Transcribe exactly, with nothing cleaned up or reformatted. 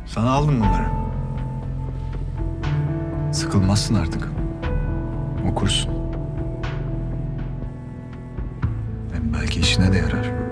Sana aldım bunları. Sıkılmazsın artık. Okursun. Hem belki işine de yarar.